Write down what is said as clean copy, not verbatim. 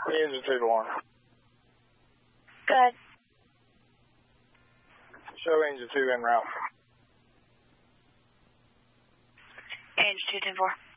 Engine 2 to 1. Good. Show engine 2 en route. Engine 2 10-4.